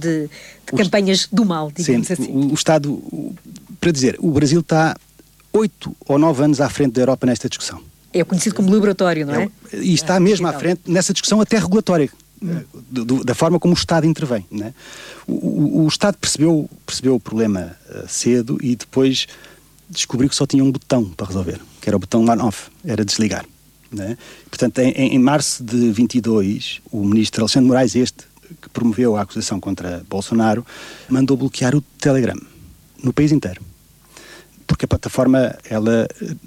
de campanhas do mal, digamos assim. O Estado, para dizer, o Brasil está 8 ou 9 anos à frente da Europa nesta discussão. É conhecido como laboratório, não é? E está mesmo à frente nessa discussão até regulatória, da forma como o Estado intervém. Não é? O Estado percebeu o problema cedo e depois descobriu que só tinha um botão para resolver, que era o botão on-off, era desligar. Não é? Portanto, em março de 22, o ministro Alexandre Moraes, que promoveu a acusação contra Bolsonaro, mandou bloquear o Telegram no país inteiro. Porque a plataforma, ela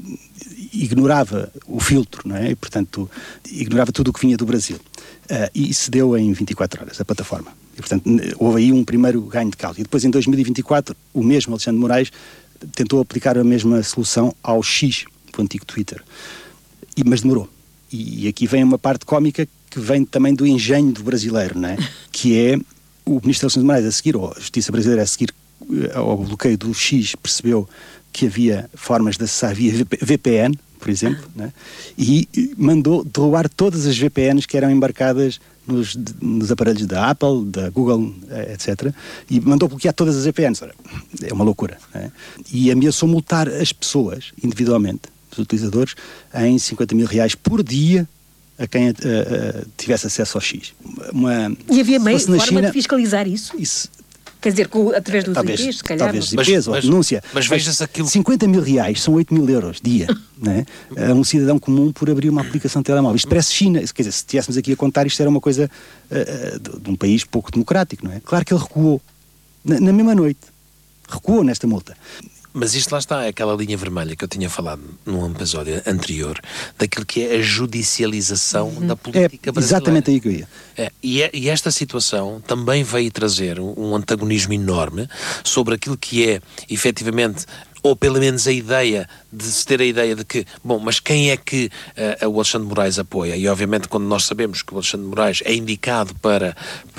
ignorava o filtro, não é? E, portanto, ignorava tudo o que vinha do Brasil. E cedeu em 24 horas, a plataforma. E, portanto, houve aí um primeiro ganho de causa. E depois, em 2024, o mesmo Alexandre Moraes tentou aplicar a mesma solução ao X, o antigo Twitter. Mas demorou. E aqui vem uma parte cómica que vem também do engenho do brasileiro, não é? Que é o ministro Alexandre Moraes a seguir, ou a Justiça Brasileira a seguir ao bloqueio do X, percebeu que havia formas de acessar via VPN, por exemplo, né? E mandou derrubar todas as VPNs que eram embarcadas nos aparelhos da Apple, da Google, etc. E mandou bloquear todas as VPNs. É uma loucura. Né? E ameaçou multar as pessoas, individualmente, os utilizadores, em R$50.000 por dia a quem tivesse acesso ao X. E havia forma de fiscalizar isso? Quer dizer, através dos IPs, se calhar. Talvez IPs ou denúncia. Mas veja-se aquilo... R$50.000 são 8.000 euros dia, né? A um cidadão comum por abrir uma aplicação de telemóvel. Isto parece China. Quer dizer, se estivéssemos aqui a contar, isto era uma coisa de um país pouco democrático, não é? Claro que ele recuou. Na mesma noite. Recuou nesta multa. Mas isto lá está, é aquela linha vermelha que eu tinha falado num episódio anterior, daquilo que é a judicialização da política brasileira. Exatamente aí que eu ia. E esta situação também veio trazer um antagonismo enorme sobre aquilo que é, efetivamente, ou pelo menos a ideia de se ter a ideia de que, bom, mas quem é que o Alexandre Moraes apoia? E obviamente quando nós sabemos que o Alexandre Moraes é indicado para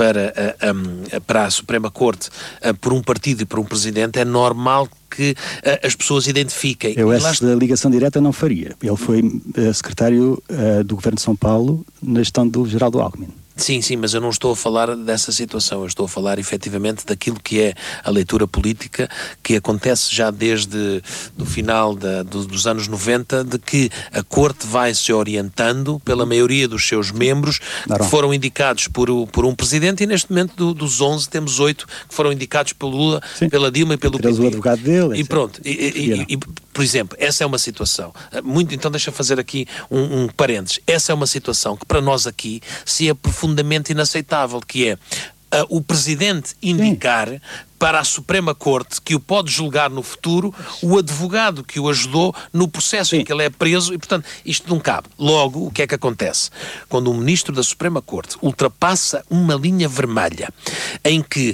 a Suprema Corte por um partido e por um presidente, é normal que as pessoas identifiquem. Eu essa ligação direta não faria. Ele foi secretário do Governo de São Paulo na gestão do Geraldo Alckmin. Sim, mas eu não estou a falar dessa situação, eu estou a falar efetivamente daquilo que é a leitura política que acontece já desde o final dos anos 90, de que a Corte vai se orientando pela maioria dos seus membros que foram indicados por um presidente, e neste momento dos 11 temos 8 que foram indicados pelo Lula, pela Dilma e pelo PT. O advogado dele. E pronto, por exemplo, essa é uma situação. Então deixa fazer aqui um parênteses. Essa é uma situação que para nós aqui se é profundamente inaceitável, que é o Presidente indicar para a Suprema Corte, que o pode julgar no futuro, o advogado que o ajudou no processo em que ele é preso, e portanto isto não cabe. Logo, o que é que acontece? Quando um ministro da Suprema Corte ultrapassa uma linha vermelha em que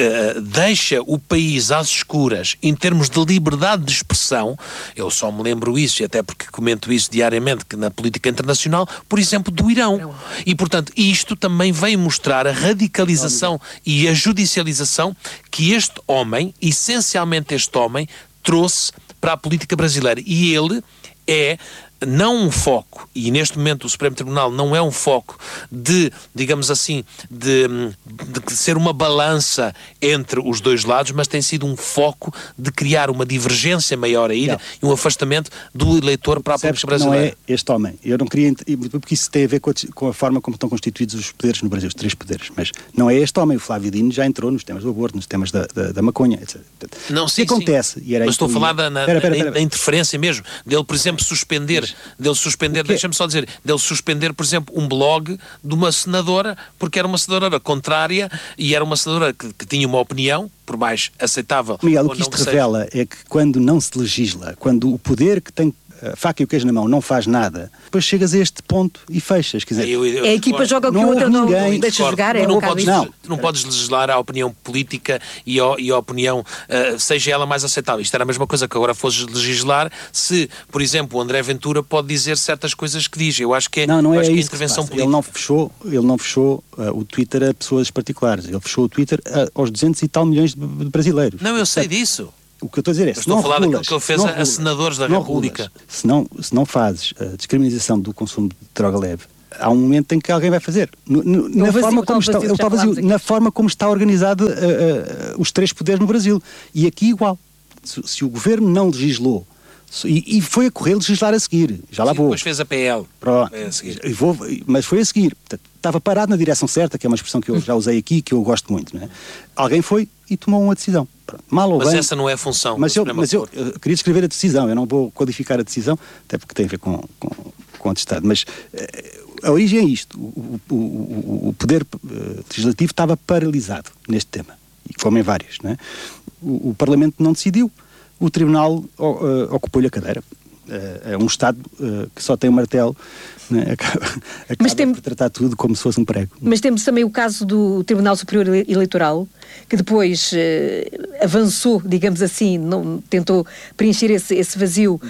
deixa o país às escuras em termos de liberdade de expressão, eu só me lembro isso, e até porque comento isso diariamente, que na política internacional, por exemplo, do Irão. E portanto isto também vem mostrar a radicalização e a judicialização que este homem, essencialmente este homem, trouxe para a política brasileira. E ele é não um foco, e neste momento o Supremo Tribunal não é um foco de, digamos assim, de ser uma balança entre os dois lados, mas tem sido um foco de criar uma divergência maior ainda e um afastamento do eleitor para a política brasileira. Não é este homem. Eu não queria, porque isso tem a ver com a forma como estão constituídos os poderes no Brasil, os 3 poderes, mas não é este homem. O Flávio Dino já entrou nos temas do aborto, nos temas da maconha, etc. Não, sim, acontece. E era mas estou a falar da interferência mesmo, dele, por exemplo, suspender, deixa-me só dizer, dele suspender, por exemplo, um blog de uma senadora, porque era uma senadora contrária e era uma senadora que tinha uma opinião, por mais aceitável. Miguel, o que isto revela é que quando não se legisla, quando o poder que tem a faca e o queijo na mão não faz nada, depois chegas a este ponto e fechas. Quer dizer, a equipa joga o que o outro não deixa jogar. Não podes legislar a opinião política e a opinião, seja ela mais aceitável. Isto era a mesma coisa que agora fosses legislar se, por exemplo, o André Ventura pode dizer certas coisas que diz. Eu acho que não é isso que intervenção política. Ele não fechou o Twitter a pessoas particulares. Ele fechou o Twitter aos 200 e tal milhões de brasileiros. Não, eu sei disso. O que eu estou a dizer é, estou a falar daquilo que ele fez a senadores da República. Se não fazes a descriminalização do consumo de droga leve há um momento em que alguém vai fazer. Na forma como está organizado os três poderes no Brasil. E aqui igual. Se o governo não legislou, e foi a correr legislar a seguir, já lá vou. Depois fez a PL. A seguir. Mas foi a seguir. Portanto, estava parado na direção certa, que é uma expressão que eu já usei aqui, que eu gosto muito. Não é? Alguém foi e tomou uma decisão. Pronto. Mal ou bem. Mas essa não é a função. Mas eu queria descrever a decisão, eu não vou codificar a decisão, até porque tem a ver com o Estado. Mas a origem é isto. O poder legislativo estava paralisado neste tema. E como em várias. Não é? O Parlamento não decidiu. O Tribunal ocupou-lhe a cadeira. É um Estado que só tem um martelo, né? acaba por tratar tudo como se fosse um prego. Mas temos também o caso do Tribunal Superior Eleitoral, que depois avançou, digamos assim, tentou preencher esse vazio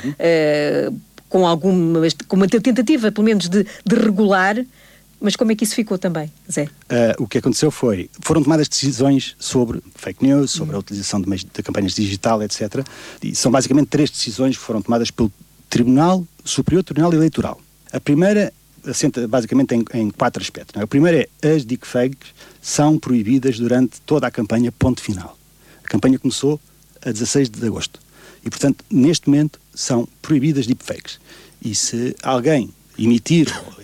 com uma tentativa, pelo menos, de regular. Mas como é que isso ficou também, Zé? O que aconteceu foram tomadas decisões sobre fake news, sobre a utilização de campanhas digital, etc. E são basicamente 3 decisões que foram tomadas pelo Tribunal Superior Tribunal Eleitoral. A primeira assenta basicamente em 4 aspectos. Não é? O primeiro é: as deepfakes são proibidas durante toda a campanha, ponto final. A campanha começou a 16 de agosto. E, portanto, neste momento são proibidas deepfakes. E se alguém emitir,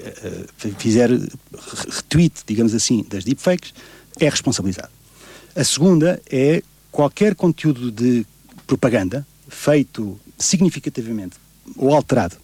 fizer retweet, digamos assim, das deepfakes, é responsabilizado. A segunda é: qualquer conteúdo de propaganda feito significativamente ou alterado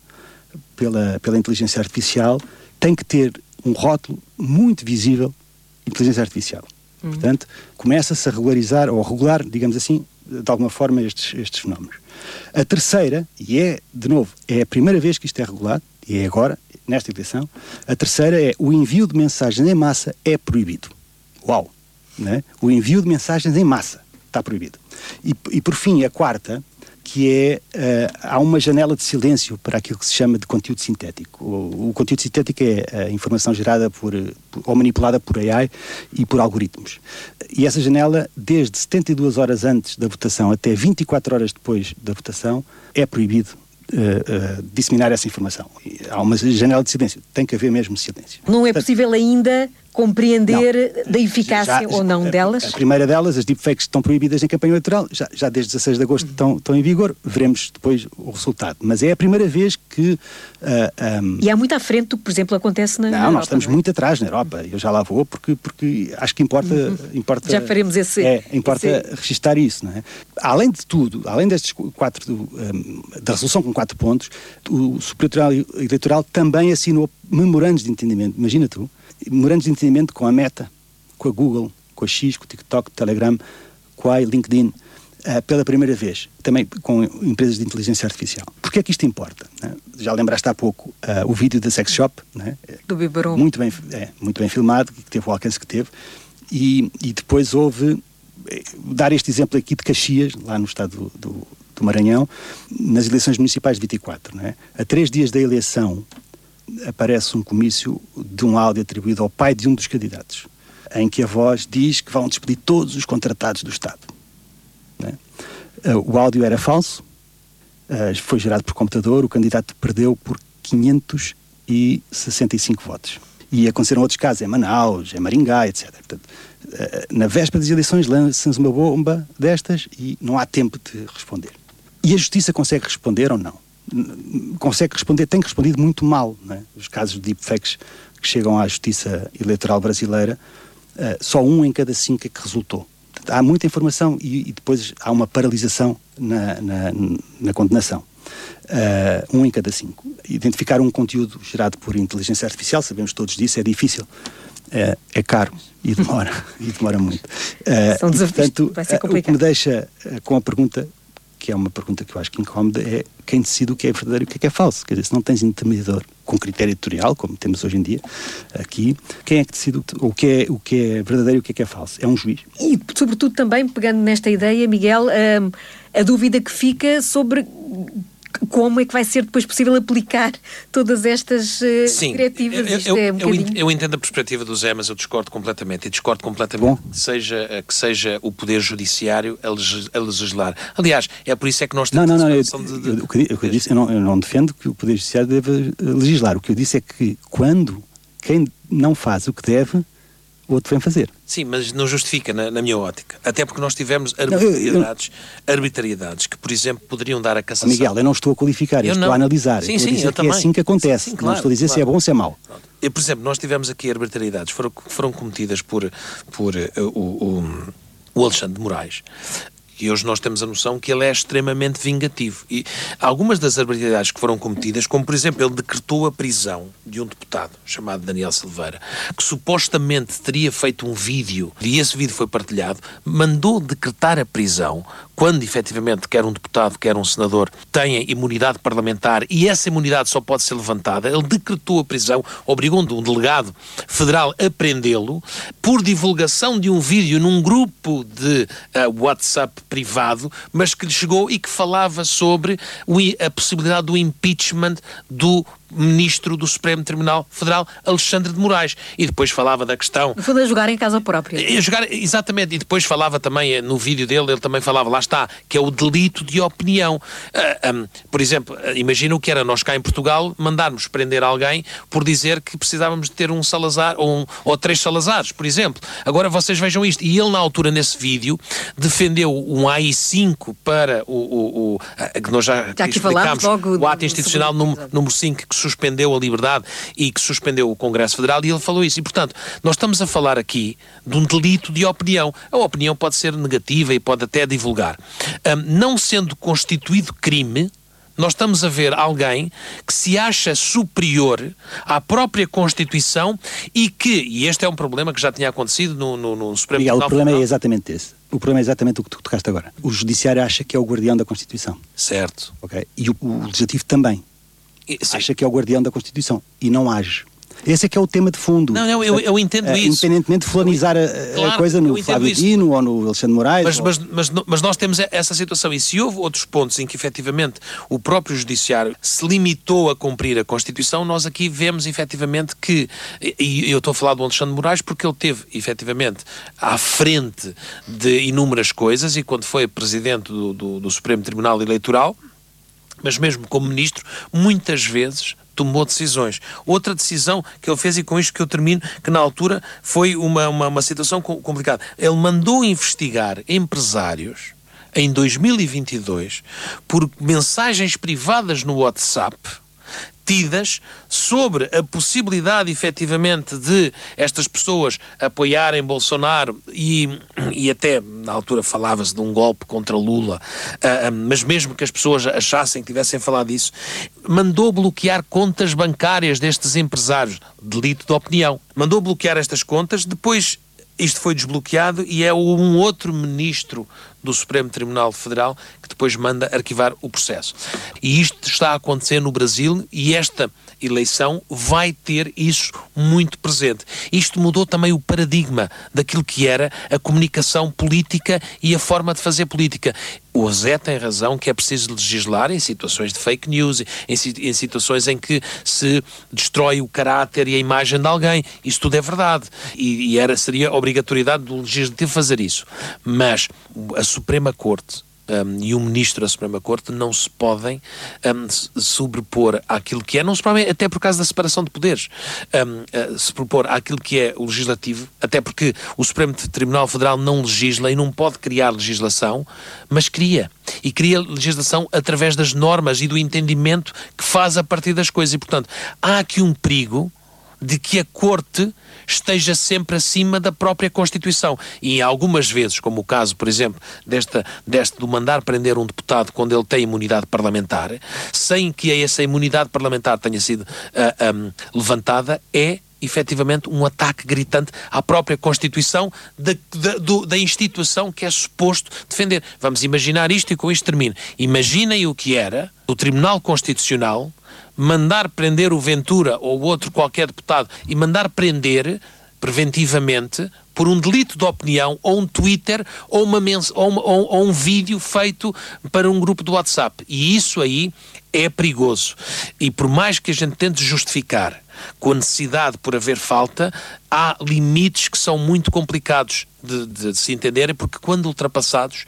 pela inteligência artificial tem que ter um rótulo muito visível de inteligência artificial. Portanto, começa-se a regularizar, ou a regular, digamos assim, de alguma forma estes fenómenos. A terceira, e de novo, é a primeira vez que isto é regulado, e é agora, nesta eleição, a terceira é: o envio de mensagens em massa é proibido. Uau! Né? O envio de mensagens em massa está proibido. E por fim, a quarta, que é: há uma janela de silêncio para aquilo que se chama de conteúdo sintético. O conteúdo sintético é a informação gerada ou manipulada por AI e por algoritmos. E essa janela, desde 72 horas antes da votação até 24 horas depois da votação, é proibido disseminar essa informação. Há uma janela de silêncio. Tem que haver mesmo silêncio. Não é possível ainda compreender da eficácia ou não delas? A primeira delas, as deepfakes, estão proibidas em campanha eleitoral, já desde 16 de agosto estão em vigor, veremos depois o resultado. Mas é a primeira vez que... E há muito à frente do que, por exemplo, acontece na Europa. Nós estamos muito atrás na Europa, eu já lá vou, porque acho que importa já faremos importa registar isso, não é? Além de tudo, além destes 4, da resolução com 4 pontos, o Superior Tribunal Eleitoral também assinou memorandos de entendimento, imagina tu, memorandos de entendimento com a Meta, com a Google, com a X, com o TikTok, com o Telegram, com a LinkedIn, pela primeira vez, também com empresas de inteligência artificial. Porquê é que isto importa? Né? Já lembraste há pouco o vídeo da Sex Shop, né? Do Biberon. Muito bem filmado, que teve o alcance que teve, e depois houve, dar este exemplo aqui de Caxias, lá no estado do Maranhão, nas eleições municipais de 24, né? A 3 dias da eleição, aparece um comício de um áudio atribuído ao pai de um dos candidatos, em que a voz diz que vão despedir todos os contratados do Estado. Né? O áudio era falso, foi gerado por computador, o candidato perdeu por 565 votos. E aconteceram outros casos, em Manaus, em Maringá, etc. Portanto, na véspera das eleições lança-se uma bomba destas e não há tempo de responder. E a Justiça consegue responder ou não? Consegue responder, tem respondido muito mal, né? Os casos de deepfakes que chegam à Justiça Eleitoral brasileira, só 1 em cada 5 é que resultou. Portanto, há muita informação e depois há uma paralisação na condenação. 1 em cada 5. Identificar um conteúdo gerado por inteligência artificial, sabemos todos disso, é difícil, é caro e demora muito. São desafios, portanto, vai ser complicado. O que me deixa com a pergunta, que é uma pergunta que eu acho que incómoda, é: quem decide o que é verdadeiro e o que é falso? Quer dizer, se não tens intermediador com critério editorial, como temos hoje em dia aqui, quem é que decide o que é verdadeiro e o que é falso? É um juiz. E, sobretudo, também, pegando nesta ideia, Miguel, a dúvida que fica sobre como é que vai ser depois possível aplicar todas estas diretivas. Eu entendo a perspectiva do Zé, mas eu discordo completamente. E discordo completamente que seja o Poder Judiciário a legislar. Aliás, é por isso é que nós temos eu não defendo que o Poder Judiciário deva legislar. O que eu disse é que quando quem não faz o que deve, o outro vem fazer. Sim, mas não justifica na minha ótica. Até porque nós tivemos arbitrariedades que, por exemplo, poderiam dar a cassação. Miguel, eu não estou a qualificar, eu estou a analisar. Sim, estou a dizer que também. É assim que acontece. Sim, claro, não estou a dizer se é bom ou se é mau. Por exemplo, nós tivemos aqui arbitrariedades que foram cometidas por o Alexandre de Moraes. E hoje nós temos a noção que ele é extremamente vingativo. E algumas das arbitrariedades que foram cometidas, como por exemplo, ele decretou a prisão de um deputado chamado Daniel Silveira, que supostamente teria feito um vídeo, e esse vídeo foi partilhado, mandou decretar a prisão, quando efetivamente quer um deputado, quer um senador, tenha imunidade parlamentar, e essa imunidade só pode ser levantada. Ele decretou a prisão, obrigou um delegado federal a prendê-lo, por divulgação de um vídeo num grupo de WhatsApp privado, mas que lhe chegou e que falava sobre a possibilidade do impeachment do ministro do Supremo Tribunal Federal, Alexandre de Moraes. E depois falava da questão... No fundo, a jogar em casa própria. Exatamente. E depois falava também, no vídeo dele, ele também falava, lá está, que é o delito de opinião. Por exemplo, imagina o que era nós cá em Portugal mandarmos prender alguém por dizer que precisávamos de ter um Salazar ou 3 Salazares, por exemplo. Agora vocês vejam isto. E ele, na altura, nesse vídeo, defendeu um AI-5 para que nós já explicámos, o ato institucional número 5, que suspendeu a liberdade e que suspendeu o Congresso Federal, e ele falou isso. E, portanto, nós estamos a falar aqui de um delito de opinião. A opinião pode ser negativa e pode até divulgar. Não sendo constituído crime, nós estamos a ver alguém que se acha superior à própria Constituição e este é um problema que já tinha acontecido no Supremo Miguel, Tribunal. O problema é exatamente esse. O problema é exatamente o que tu tocaste agora. O Judiciário acha que é o guardião da Constituição. Certo. Okay? E o Legislativo também. Sim. Acha que é o guardião da Constituição e não age. Esse é que é o tema de fundo. Não, eu entendo isso. Independentemente de fulanizar a coisa no Fábio Dino ou no Alexandre Moraes. Mas nós temos essa situação. E se houve outros pontos em que efetivamente o próprio Judiciário se limitou a cumprir a Constituição, nós aqui vemos efetivamente que, e eu estou a falar do Alexandre Moraes porque ele teve efetivamente à frente de inúmeras coisas, e quando foi presidente do Supremo Tribunal Eleitoral, mas mesmo como ministro, muitas vezes tomou decisões. Outra decisão que ele fez, e com isto que eu termino, que na altura foi uma situação complicada. Ele mandou investigar empresários em 2022 por mensagens privadas no WhatsApp tidas sobre a possibilidade efetivamente de estas pessoas apoiarem Bolsonaro e até na altura falava-se de um golpe contra Lula, mas mesmo que as pessoas achassem que tivessem falado disso, mandou bloquear contas bancárias destes empresários, delito de opinião. Mandou bloquear estas contas, depois isto foi desbloqueado e é um outro ministro do Supremo Tribunal Federal que depois manda arquivar o processo. E isto está a acontecer no Brasil e esta eleição vai ter isso muito presente. Isto mudou também o paradigma daquilo que era a comunicação política e a forma de fazer política. O Zé tem razão que é preciso legislar em situações de fake news, em situações em que se destrói o caráter e a imagem de alguém. Isso tudo é verdade. E seria a obrigatoriedade do Legislativo fazer isso. Mas a Suprema Corte e o Ministro da Suprema Corte não se podem sobrepor àquilo que é, não se podem, até por causa da separação de poderes, se propor àquilo que é o Legislativo, até porque o Supremo Tribunal Federal não legisla e não pode criar legislação, mas cria. E cria legislação através das normas e do entendimento que faz a partir das coisas. E, portanto, há aqui um perigo de que a Corte esteja sempre acima da própria Constituição. E algumas vezes, como o caso, por exemplo, do mandar prender um deputado quando ele tem imunidade parlamentar, sem que essa imunidade parlamentar tenha sido levantada, é efetivamente um ataque gritante à própria Constituição da instituição que é suposto defender. Vamos imaginar isto e com isto termino. Imaginem o que era o Tribunal Constitucional mandar prender o Ventura ou outro qualquer deputado e mandar prender preventivamente por um delito de opinião ou um Twitter ou um vídeo feito para um grupo do WhatsApp. E isso aí é perigoso. E por mais que a gente tente justificar com a necessidade por haver falta, há limites que são muito complicados de se entenderem, porque quando ultrapassados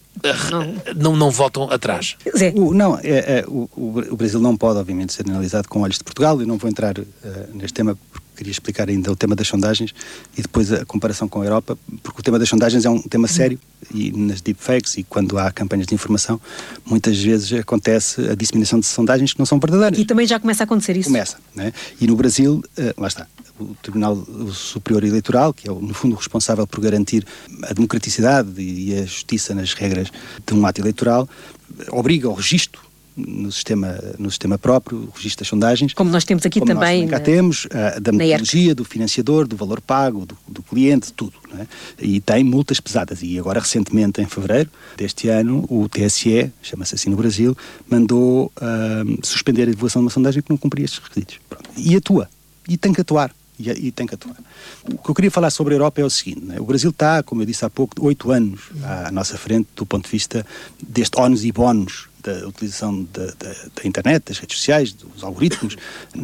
não voltam atrás. O Brasil não pode, obviamente, ser analisado com olhos de Portugal, e não vou entrar neste tema queria explicar ainda o tema das sondagens e depois a comparação com a Europa, porque o tema das sondagens é um tema sério e nas deepfakes e quando há campanhas de informação, muitas vezes acontece a disseminação de sondagens que não são verdadeiras. E também já começa a acontecer isso. Começa, né? E no Brasil, lá está, o Tribunal Superior Eleitoral, que é no fundo responsável por garantir a democraticidade e a justiça nas regras de um ato eleitoral, obriga ao registro no sistema próprio, o registro das sondagens. Como nós temos aqui como também. Nós cá temos, da metodologia, do financiador, do valor pago, do cliente, tudo. Não é? E tem multas pesadas. E agora, recentemente, em fevereiro deste ano, o TSE, chama-se assim no Brasil, mandou suspender a divulgação de uma sondagem que não cumpria estes requisitos. Pronto. E atua. E tem que atuar. E tem que atuar. O que eu queria falar sobre a Europa é o seguinte, né? O Brasil está, como eu disse há pouco, 8 anos à nossa frente do ponto de vista deste ónus e bónus da utilização da internet, das redes sociais, dos algoritmos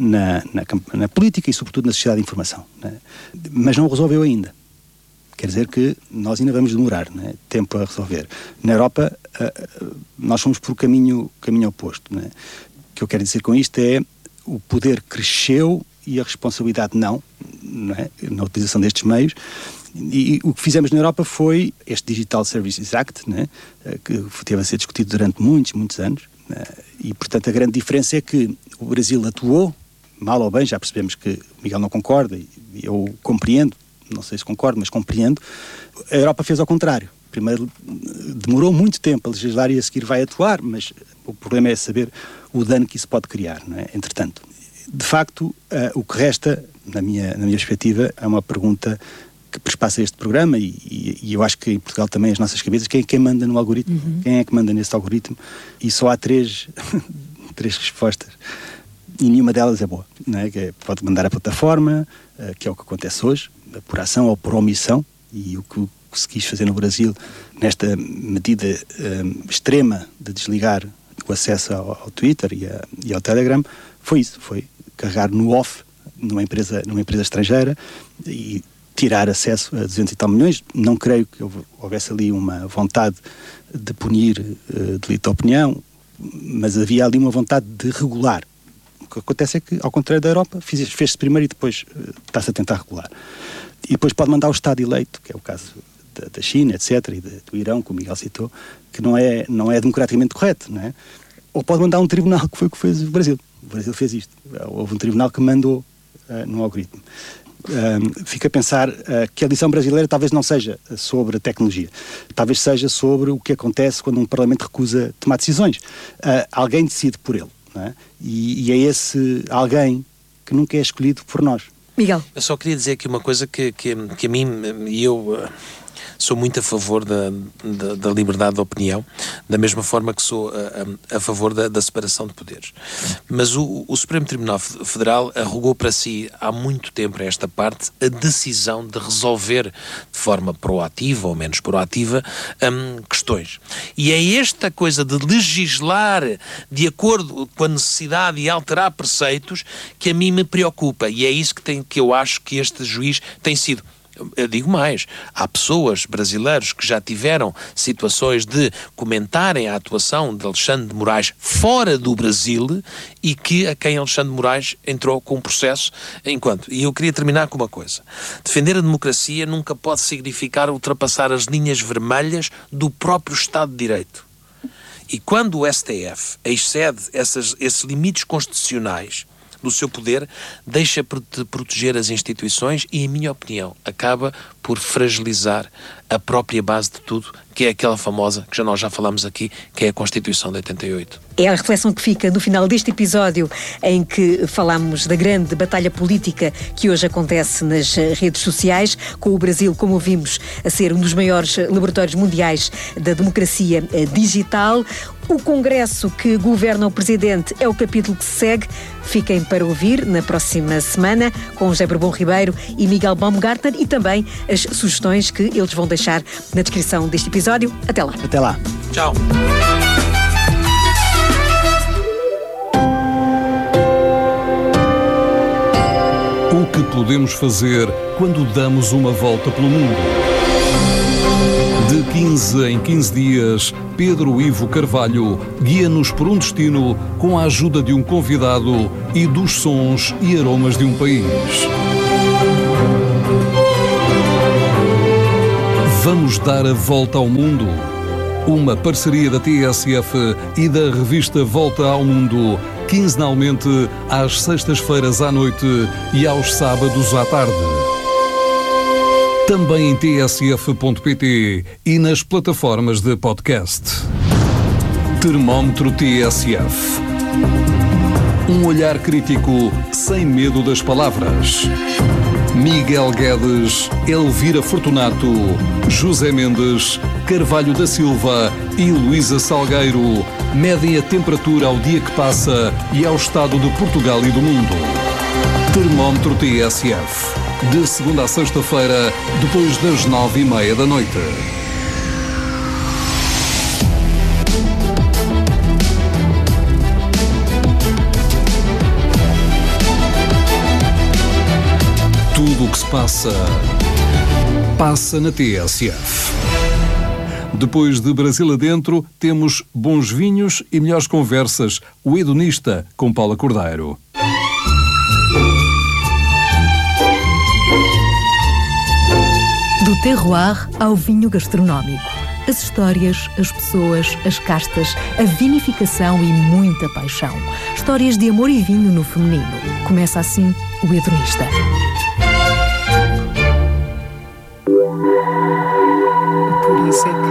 na política e sobretudo na sociedade de informação, né? Mas não resolveu ainda. Quer dizer que nós ainda vamos demorar, né, tempo a resolver. Na Europa nós fomos por caminho oposto, né? O que eu quero dizer com isto é o poder cresceu e a responsabilidade não é? Na utilização destes meios. E o que fizemos na Europa foi este Digital Services Act, né? Que teve a ser discutido durante muitos anos, né? E portanto a grande diferença é que o Brasil atuou, mal ou bem, já percebemos que o Miguel não concorda, e eu compreendo, não sei se concordo, mas compreendo. A Europa fez ao contrário. Primeiro demorou muito tempo a legislar e a seguir vai atuar, mas o problema é saber o dano que isso pode criar, não é? Entretanto, de facto, o que resta, na minha perspectiva, é uma pergunta que perspassa este programa e eu acho que em Portugal também as nossas cabeças, quem manda no algoritmo? Quem é que manda nesse algoritmo? E só há três respostas e nenhuma delas é boa, não é? Que pode mandar a plataforma, que é o que acontece hoje, por ação ou por omissão, e o que se quis fazer no Brasil nesta medida extrema de desligar o acesso ao Twitter e ao Telegram foi isso, foi carregar no off numa empresa estrangeira e tirar acesso a 200 e tal milhões. Não creio que houvesse ali uma vontade de punir delito de opinião, mas havia ali uma vontade de regular. O que acontece é que, ao contrário da Europa, fez-se primeiro e depois está-se a tentar regular. E depois pode mandar o Estado eleito, que é o caso da China, etc., e do Irão, que o Miguel citou, que não é democraticamente correto, não é? Ou pode mandar um tribunal, que foi o que fez o Brasil. O Brasil fez isto. Houve um tribunal que mandou no algoritmo. Fica a pensar que a lição brasileira talvez não seja sobre a tecnologia. Talvez seja sobre o que acontece quando um Parlamento recusa tomar decisões. Alguém decide por ele, não é? E é esse alguém que nunca é escolhido por nós. Miguel. Eu só queria dizer aqui uma coisa que a mim, e eu sou muito a favor da liberdade de opinião, da mesma forma que sou a favor da separação de poderes. Mas o Supremo Tribunal Federal arrogou para si há muito tempo, a esta parte, a decisão de resolver de forma proativa ou menos proativa questões. E é esta coisa de legislar de acordo com a necessidade e alterar preceitos que a mim me preocupa. E é isso que eu acho que este juiz tem sido. Eu digo mais, há pessoas brasileiros que já tiveram situações de comentarem a atuação de Alexandre de Moraes fora do Brasil e a quem Alexandre de Moraes entrou com um processo enquanto. E eu queria terminar com uma coisa. Defender a democracia nunca pode significar ultrapassar as linhas vermelhas do próprio Estado de Direito. E quando o STF excede esses limites constitucionais do seu poder, deixa de proteger as instituições e, em minha opinião, acaba por fragilizar a própria base de tudo, que é aquela famosa, que nós já falámos aqui, que é a Constituição de 88. É a reflexão que fica no final deste episódio em que falamos da grande batalha política que hoje acontece nas redes sociais, com o Brasil, como ouvimos, a ser um dos maiores laboratórios mundiais da democracia digital. O Congresso que governa o Presidente é o capítulo que se segue. Fiquem para ouvir na próxima semana com José Bourbon Ribeiro e Miguel Baumgartner e também as sugestões que eles vão deixar na descrição deste episódio. Até lá. Até lá. Tchau. O que podemos fazer quando damos uma volta pelo mundo? De 15 em 15 dias, Pedro Ivo Carvalho guia-nos por um destino com a ajuda de um convidado e dos sons e aromas de um país. Vamos dar a volta ao mundo. Uma parceria da TSF e da revista Volta ao Mundo, quinzenalmente às sextas-feiras à noite e aos sábados à tarde. Também em tsf.pt e nas plataformas de podcast. Termómetro TSF. Um olhar crítico sem medo das palavras. Miguel Guedes, Elvira Fortunato, José Mendes, Carvalho da Silva e Luísa Salgueiro medem a temperatura ao dia que passa e ao estado de Portugal e do mundo. Termómetro TSF. De segunda a sexta-feira, depois das 9h30 da noite. Tudo o que se passa, passa na TSF. Depois de Brasil Adentro, temos bons vinhos e melhores conversas. O Hedonista, com Paula Cordeiro. Do terroir ao vinho gastronómico. As histórias, as pessoas, as castas, a vinificação e muita paixão. Histórias de amor e vinho no feminino. Começa assim o Hedonista. Por isso é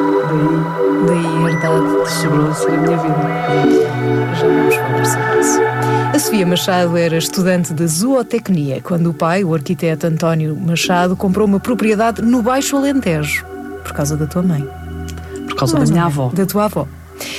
que daí a herdade sobrou-se na minha vida. Já vamos falar sobre isso. A Sofia Machado era estudante de zootecnia quando o pai, o arquiteto António Machado, comprou uma propriedade no Baixo Alentejo. Por causa da tua mãe. Por causa da minha avó. Da tua avó.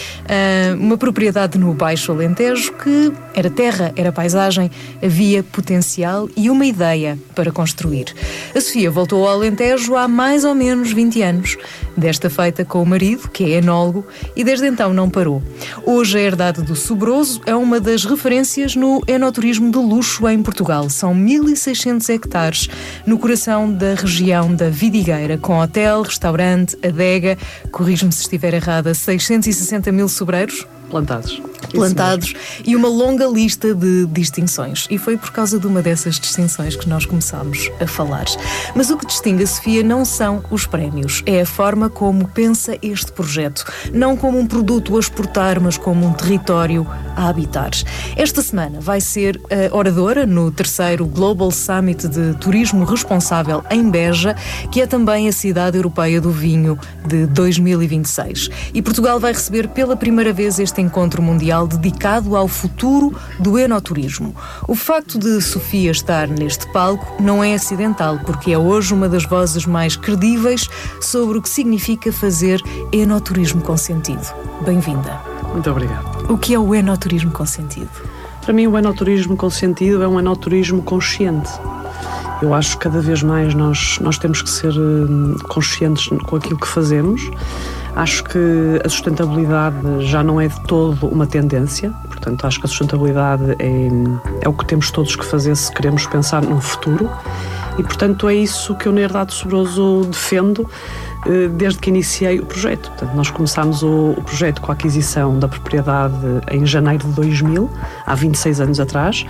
Uma propriedade no Baixo Alentejo que era terra, era paisagem, havia potencial e uma ideia para construir. A Sofia voltou ao Alentejo há mais ou menos 20 anos, desta feita com o marido, que é enólogo, e desde então não parou. Hoje a herdade do Sobroso é uma das referências no enoturismo de luxo em Portugal. São 1.600 hectares no coração da região da Vidigueira, com hotel, restaurante, adega, corrijo-me se estiver errada, 660 mil sobreiros plantados e uma longa lista de distinções. E foi por causa de uma dessas distinções que nós começámos a falar. Mas o que distingue a Sofia não são os prémios, é a forma como pensa este projeto. Não como um produto a exportar, mas como um território a habitar. Esta semana vai ser a oradora no 3º Global Summit de Turismo Responsável em Beja, que é também a cidade europeia do vinho de 2026. E Portugal vai receber pela primeira vez este encontro mundial dedicado ao futuro do enoturismo. O facto de Sofia estar neste palco não é acidental, porque é hoje uma das vozes mais credíveis sobre o que significa fazer enoturismo com sentido. Bem-vinda. Muito obrigado. O que é o enoturismo com sentido? Para mim, o enoturismo com sentido é um enoturismo consciente. Eu acho que cada vez mais nós temos que ser conscientes com aquilo que fazemos. Acho que a sustentabilidade já não é de todo uma tendência, portanto acho que a sustentabilidade é o que temos todos que fazer se queremos pensar no futuro e portanto é isso que eu na Herdade do Sobroso defendo desde que iniciei o projeto. Portanto, nós começámos o projeto com a aquisição da propriedade em janeiro de 2000, há 26 anos atrás,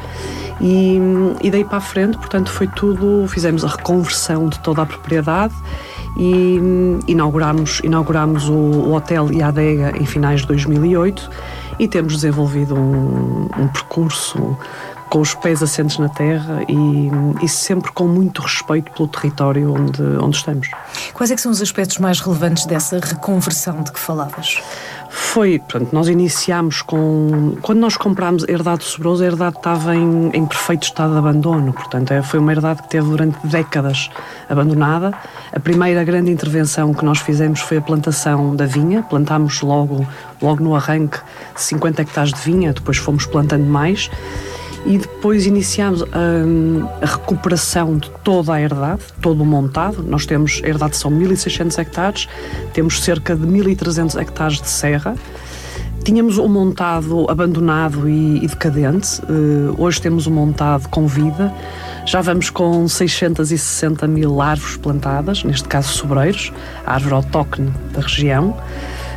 e daí para a frente, portanto, foi tudo, fizemos a reconversão de toda a propriedade e inauguramos o hotel e a adega em finais de 2008 e temos desenvolvido um percurso com os pés assentes na terra e sempre com muito respeito pelo território onde estamos. Quais é que são os aspectos mais relevantes dessa reconversão de que falavas? Portanto, nós iniciámos quando nós comprámos a Herdade do Sobroso, a herdade estava em perfeito estado de abandono, portanto foi uma herdade que teve durante décadas abandonada. A primeira grande intervenção que nós fizemos foi a plantação da vinha, plantámos logo no arranque 50 hectares de vinha, depois fomos plantando mais. E depois iniciámos a recuperação de toda a herdade, todo o montado. Nós temos, a herdade são 1.600 hectares, temos cerca de 1.300 hectares de serra. Tínhamos um montado abandonado e decadente, hoje temos um montado com vida. Já vamos com 660 mil árvores plantadas, neste caso sobreiros, a árvore autóctone da região.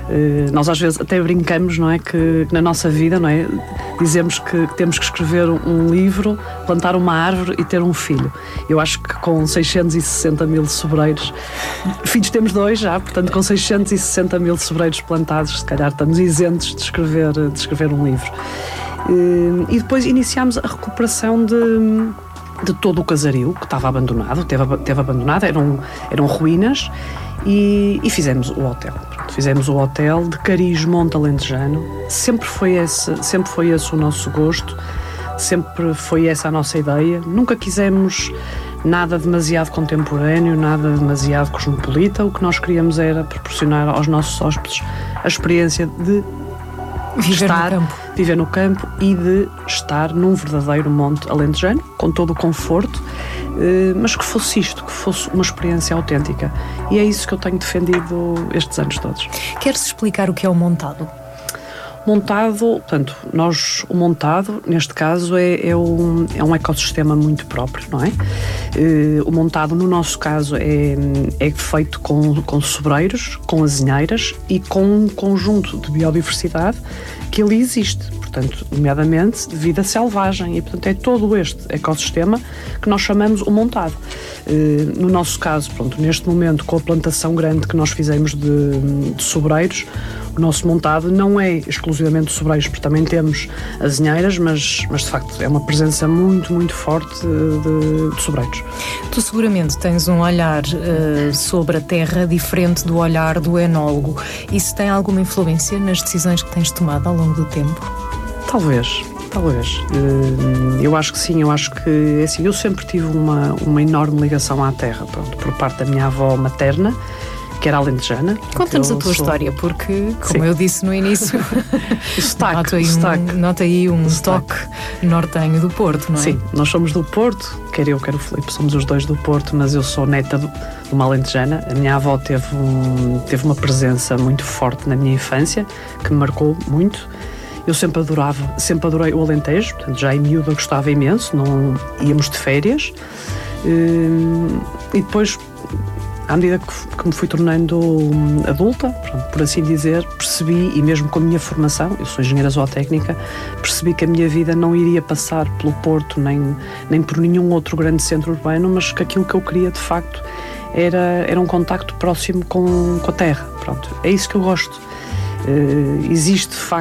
Nós às vezes até brincamos, não é, que na nossa vida, não é, dizemos que temos que escrever um livro, plantar uma árvore e ter um filho. Eu acho que com 660 mil sobreiros, filhos temos 2 já, portanto com 660 mil sobreiros plantados, se calhar estamos isentos de escrever um livro. E depois iniciámos a recuperação de todo o casario, que estava abandonado, teve abandonado, eram ruínas, e fizemos o hotel. Fizemos o hotel de cariz monte alentejano. Sempre foi esse o nosso gosto, sempre foi essa a nossa ideia. Nunca quisemos nada demasiado contemporâneo, nada demasiado cosmopolita. O que nós queríamos era proporcionar aos nossos hóspedes a experiência de viver no campo e de estar num verdadeiro monte alentejano, com todo o conforto, mas que fosse uma experiência autêntica. E é isso que eu tenho defendido estes anos todos. Quer-se explicar o que é o montado? Montado, portanto, o montado, neste caso, é um ecossistema muito próprio, não é? O montado, no nosso caso, é feito com sobreiros, com azinheiras e com um conjunto de biodiversidade que ali existe, portanto, nomeadamente de vida selvagem, e portanto é todo este ecossistema que nós chamamos o montado. No nosso caso, pronto, neste momento, com a plantação grande que nós fizemos de sobreiros, o nosso montado não é exclusivamente de sobreiros, porque também temos azinheiras, mas de facto é uma presença muito, muito forte de sobreiros. Tu seguramente tens um olhar sobre a terra diferente do olhar do enólogo. Isso tem alguma influência nas decisões que tens tomado ao longo do tempo? Talvez. Eu acho que sim, assim, eu sempre tive uma enorme ligação à terra, pronto, por parte da minha avó materna, que era alentejana. Conta-nos a tua história, porque, como eu disse no início, nota aí um toque nortenho do Porto, não é? Sim, nós somos do Porto, quer eu, quer o Filipe, somos os dois do Porto, mas eu sou neta de uma alentejana. A minha avó teve uma presença muito forte na minha infância, que me marcou muito. Eu sempre adorei o Alentejo, portanto, já em miúda gostava imenso, íamos de férias. E depois, à medida que me fui tornando adulta, por assim dizer, percebi, e mesmo com a minha formação, eu sou engenheira zootécnica, percebi que a minha vida não iria passar pelo Porto, nem por nenhum outro grande centro urbano, mas que aquilo que eu queria, de facto, era um contacto próximo com a terra. Pronto, é isso que eu gosto. Existe, de facto,